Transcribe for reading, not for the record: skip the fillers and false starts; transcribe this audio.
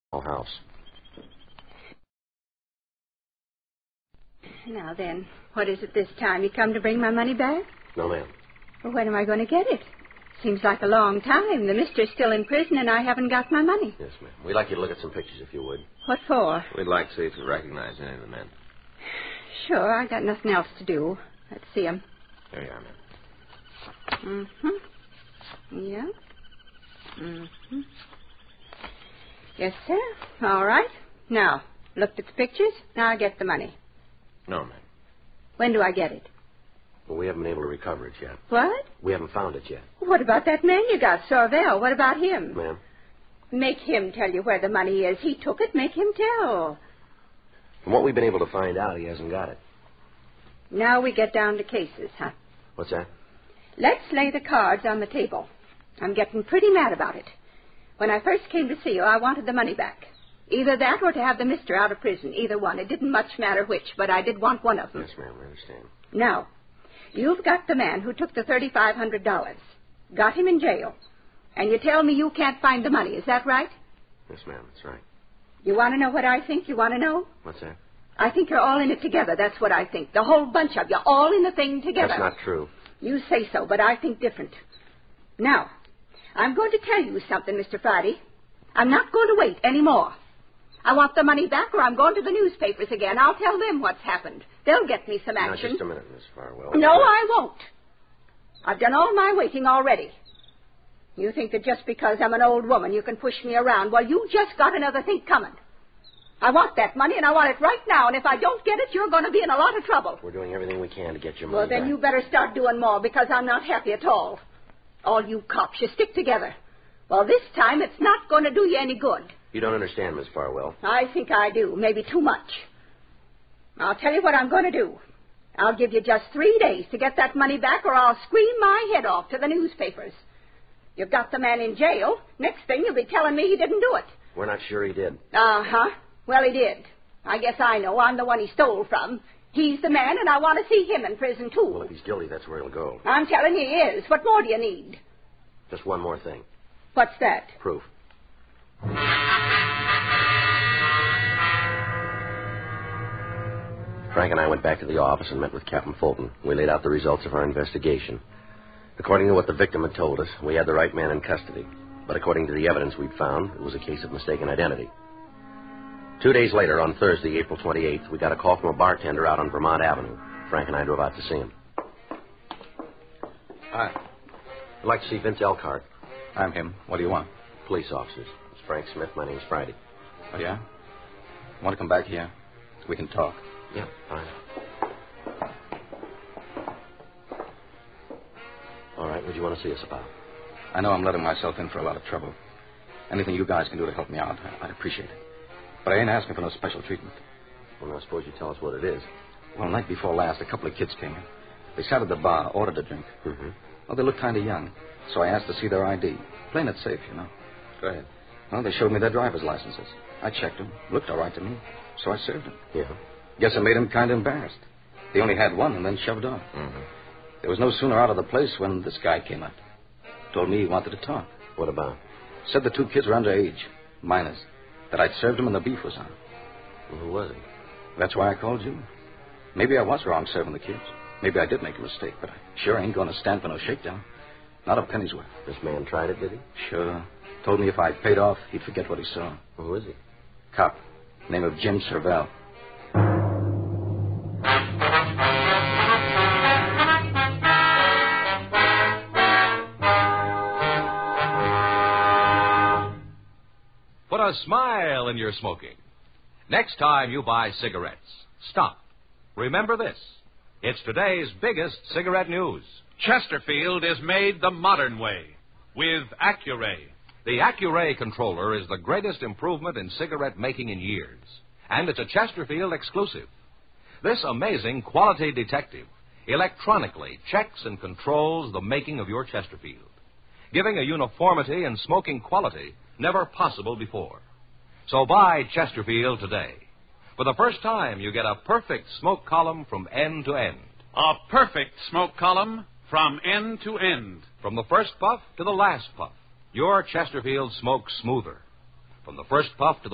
house. Now then, what is it this time? You come to bring my money back? No, ma'am. Well, when am I going to get it? Seems like a long time. The mister's still in prison and I haven't got my money. Yes, ma'am. We'd like you to look at some pictures if you would. What for? We'd like to see if you recognize any of the men. Sure, I got nothing else to do. Let's see 'em. There you are, ma'am. Mm-hmm. Yeah. Mm-hmm. Yes, sir. All right. Now, looked at the pictures. Now I get the money. No, ma'am. When do I get it? Well, we haven't been able to recover it yet. What? We haven't found it yet. What about that man you got, Sorvell? What about him? Ma'am? Make him tell you where the money is. He took it. Make him tell. From what we've been able to find out, he hasn't got it. Now we get down to cases, huh? What's that? Let's lay the cards on the table. I'm getting pretty mad about it. When I first came to see you, I wanted the money back. Either that or to have the mister out of prison. Either one. It didn't much matter which, but I did want one of them. Yes, ma'am. I understand. Now, you've got the man who took the $3,500. Got him in jail. And you tell me you can't find the money. Is that right? Yes, ma'am. That's right. You want to know what I think? You want to know? What's that? I think you're all in it together. That's what I think. The whole bunch of you, all in the thing together. That's not true. You say so, but I think different. Now, I'm going to tell you something, Mr. Friday. I'm not going to wait any more. I want the money back or I'm going to the newspapers again. I'll tell them what's happened. They'll get me some action. Now, just a minute, Miss Farwell. No, I won't. I've done all my waiting already. You think that just because I'm an old woman you can push me around. Well, you just got another thing coming. I want that money, and I want it right now, and if I don't get it, you're going to be in a lot of trouble. We're doing everything we can to get your money Well, then back. you better start doing more, because I'm not happy at all. All you cops, you stick together. Well, this time it's not going to do you any good. You don't understand, Miss Farwell. I think I do, maybe too much. I'll tell you what I'm going to do. I'll give you just 3 days to get that money back, or I'll scream my head off to the newspapers. You've got the man in jail. Next thing, you'll be telling me he didn't do it. We're not sure he did. Uh-huh. Well, he did. I guess I know. I'm the one he stole from. He's the man, and I want to see him in prison, too. Well, if he's guilty, that's where he'll go. I'm telling you he is. What more do you need? Just one more thing. What's that? Proof. Frank and I went back to the office and met with Captain Fulton. We laid out the results of our investigation. According to what the victim had told us, we had the right man in custody. But according to the evidence we'd found, it was a case of mistaken identity. 2 days later, on Thursday, April 28th, we got a call from a bartender out on Vermont Avenue. Frank and I drove out to see him. Hi. I'd like to see Vince Elkhart. I'm him. What do you want? Police officers. It's Frank Smith. My name's Friday. Oh, yeah? Want to come back here? We can talk. Yeah, fine. All right, what do you want to see us about? I know I'm letting myself in for a lot of trouble. Anything you guys can do to help me out, I'd appreciate it. But I ain't asking for no special treatment. Well, now, suppose you tell us what it is. Well, night before last, a couple of kids came in. They sat at the bar, ordered a drink. Mm-hmm. Well, they looked kind of young, so I asked to see their ID. Playing it safe, you know. Go ahead. Well, they showed me their driver's licenses. I checked them. Looked all right to me, so I served them. Yeah. Guess I made them kind of embarrassed. They only had one and then shoved off. Mm-hmm. They was no sooner out of the place when this guy came up. Told me he wanted to talk. What about? Said the 2 kids were underage, minors. That I'd served them and the beef was on. Well, who was he? That's why I called you. Maybe I was wrong serving the kids. Maybe I did make a mistake, but I sure ain't going to stand for no shakedown. Not a penny's worth. This man tried it, did he? Sure. Told me if I paid off, he'd forget what he saw. Well, who is he? Cop. Name of Jim Sorvell. Put a smile in your smoking. Next time you buy cigarettes, stop. Remember this. It's today's biggest cigarette news. Chesterfield is made the modern way with Accuray. The Accuray controller is the greatest improvement in cigarette making in years. And it's a Chesterfield exclusive. This amazing quality detective electronically checks and controls the making of your Chesterfield, giving a uniformity in smoking quality never possible before. So buy Chesterfield today. For the first time, you get a perfect smoke column from end to end. A perfect smoke column from end to end. From the first puff to the last puff, your Chesterfield smokes smoother. From the first puff to the